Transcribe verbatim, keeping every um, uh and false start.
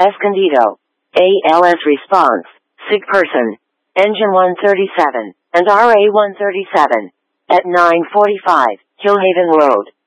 Escondido. A L S response, sick person. Engine one thirty-seven, and R A one thirty-seven. At nine forty-five, Hillhaven Road.